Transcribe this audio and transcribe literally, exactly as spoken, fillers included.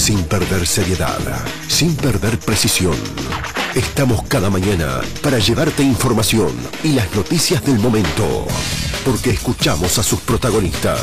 sin perder seriedad, sin perder precisión. Estamos cada mañana para llevarte información y las noticias del momento, porque escuchamos a sus protagonistas.